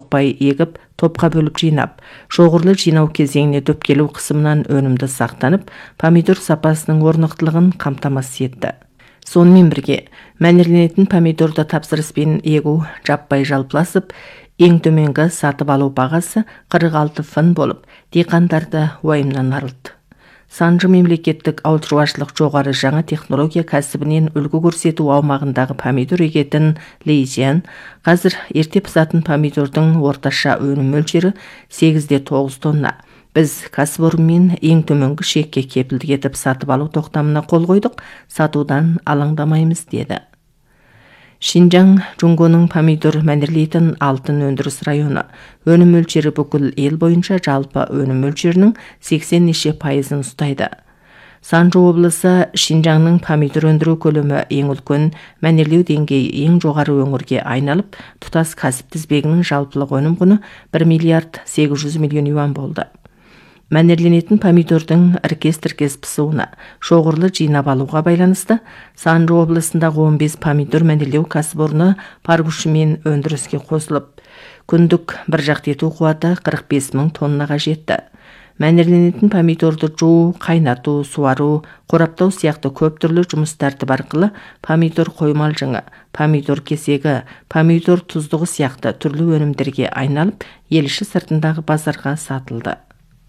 соқпай егіп, топқа бөліп жинап, шоғырлы жинау кезеңіне дөпкелу қысымынан өнімді сақтанып, помидор сапасының орнықтылығын қамтамасыз етті. Сонымен бірге, мәнерленетін помидорды тапсырыспен егу жаппай жалпыласып, ең төменгі сатып алу бағасы 46 фунт болып, диқандарды уайымнан арылды. Санжы мемлекеттік ауыл шаруашылық жоғары жаңа технология кәсібінен үлгі көрсету аумағындағы помидор егетін Лейзиан, қазір ерте пысатын помидордың орташа өнім мөлшері 8-9 тонна. Біз кәсіпорынмен ең төменгі шекке кепілдік етіп сатып алу тоқтамына қол қойдық, сатудан алаңдамаймыз деді. Шинжаң Жунгоның помидор мәнерлейтін алтын өндіріс районы. Өнім мөлшері бүкіл ел бойынша жалпы өнім мөлшерінің 80% ұстайды. Санжу облысы Шинжаңның помидор өндіру көлемі ең үлкен, мәнерлеу деңгейі ең жоғары өңірге айналып, тұтас кәсіп тізбегінің жалпылық өнім құны 1 миллиард 800 миллион юан болды. Мәнерленетін помидордың іркес-тіркес пысуына, шоғырлы жинап алуға байланысты, Санжу облысындағы 15 помидор мәнерлеу кәсіпорны паргушымен өндіріске қосылып, күндік бір жақты ету қуаты 45 мың тоннаға жетті. Мәнерленетін помидорды жуу, қайнату, суару, қораптау сияқты көп түрлі жұмыс тәртібі арқылы помидор қоймалжыңы, помидор кесегі, помидор тұздығы сияқты түрлі өнімдерге айналып, ел іші сыртындағы базарға сатылды.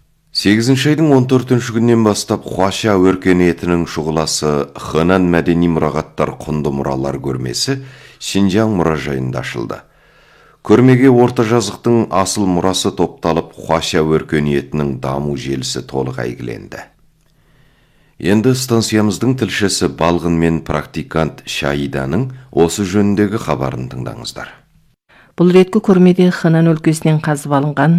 8 айдың 14 күннен бастап Хуаша өркениетінің шұғыласы Хэнан мәдени мұрағаттар құнды мұралар көрмесі Шинжаң мұражайында ашылды. Көрмеге орта жазықтың асыл мұрасы топталып, Хуаша өркениетінің даму желісі толық әйгіленді. Енді станциямыздың тілшісі Балғын мен практикант Шаиданың осы жөніндегі хабарын тыңдаңыздар. Бұл реткі көрмеде Хэнан өлкесінен қазып алынған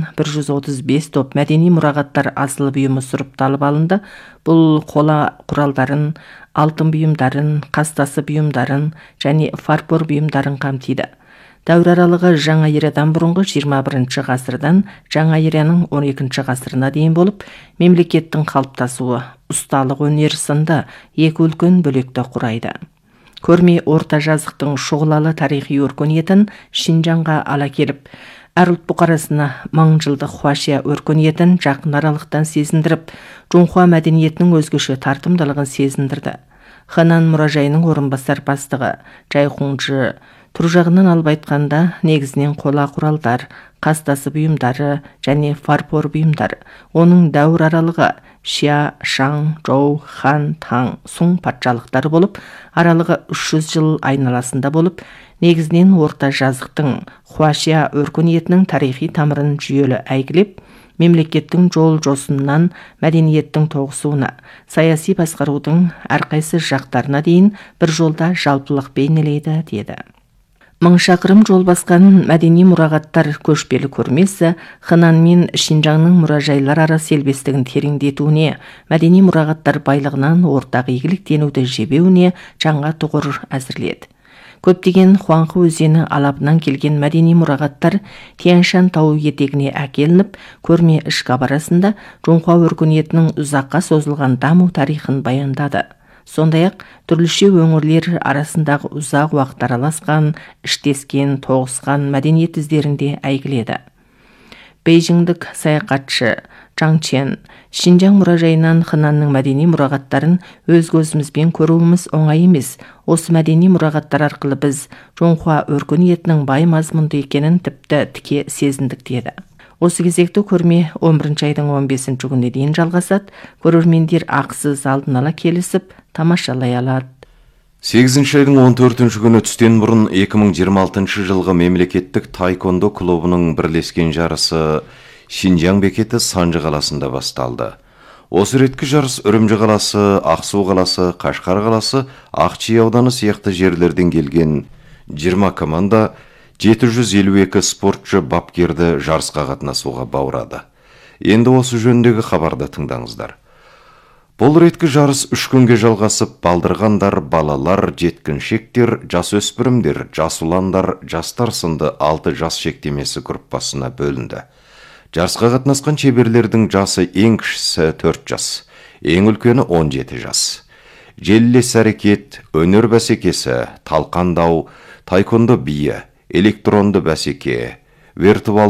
135 топ мәдени мұрағаттар асыл бұйымы сұрыпталып алынды. Бұл қола құралдарын, алтын бұйымдарын, қастасы бұйымдарын және фарфор бұйымдарын қамтиды. Дәуір аралығы жаңа ерадан бұрынғы 21 ғасырдан жаңа ераның 12 ғасырына дейін болып, мемлекеттің қалыптасуы, ұсталық өнер сынды екі үлкен бөлікті құрайды. Көрме орта жазықтың шұғылалы тарихи өркениетін Шинжаңға ала келіп, әр ұлт бұқарасына мың жылдық Хуаша өркениетін жақын аралықтан сезіндіріп, Жунхуа мәдениетінің өзгеше тартымдылығын сезіндірді. Хэнан мұражайының орынбасар бастығы Жай Хунжы тұр жағынан алып айтқанда, негізінен қола құралдар, қастасы бұйымдары және фарфор бұйымдары, оның дәуір аралығы Шия, Шаң, Жоу, Хан, Таң, Сұң патшалықтары болып, аралығы 300 жыл айналасында болып, негізінен орта жазықтың Хуаша өркениетінің тарихи тамырын жүйелі әйгілеп, мемлекеттің жол жосыннан мәдениеттің тоғысуына, саяси басқарудың әрқайсы жақтарына дейін бір жолда жалпылық бейнелейді, деді. 1000 шақырым жол басқан мәдени мұрағаттар көшпелі көрмесі Хэнан мен Шинжаңның мұражайлар ара селбестігін тереңдетуіне, мәдени мұрағаттар байлығынан ортақ игіліктенуді жебеуіне жаңа тұғыр әзірледі. Көптеген Хуанхэ өзені алабынан келген мәдени мұрағаттар Тянь-Шань тауы етегіне әкелініп, көрме ішкі барасында Жунхуа өркениетінің ұзаққа созылған даму тарихын баяндады. Сондай-ақ түрліше өңірлер арасындағы ұзақ уақыт араласқан, іштескен, тоғысқан мәдениет іздерінде әйгіледі. Бейжіңдік саяхатшы Чжан Чен Шинжаң мұражайынан Хэнанның мәдени мұрағаттарын өз көзімізбен көруіміз оңай емес. Осы мәдени мұрағаттар арқылы біз Жунхуа өркениетінің бай мазмұнды екенін тіпті тіке сезіндік, деді. Осы кезекті көрме 11 айдың 15 күніне дейін жалғасады. Көрермендер ақысыз алдын ала келісіп, тамашалай алады. 8 айдың 14 күні түстен бұрын 2026 жылғы мемлекеттік таеквондо клубының бірлескен жарысы Шинжаң бекеті Санжы қаласында басталды. Осы реткі жарыс Үрімжі қаласы, Ақсу қаласы, Қашқар қаласы, Ақчи ауданы сияқты жерлерден келген 20 команда 752 спортшы бапкерді жарысқа қатынасуға баурады. Енді осы жөніндегі хабарды тыңдаңыздар. Бұл реткі жарыс 3 күнге жалғасып, балдырғандар, балалар, жеткіншектер, жасөспірімдер, жасұландар, жастар сынды 6 жас шектемесі группасына бөлінді. Жарысқа қатынасқан шеберлердің жасы ең кішісі 4 жас, ең үлкені 17 жас. Желілес әрекет, өнер бәсекесі, талқандау, таеквондо биі, электронды бәсеке, виртуал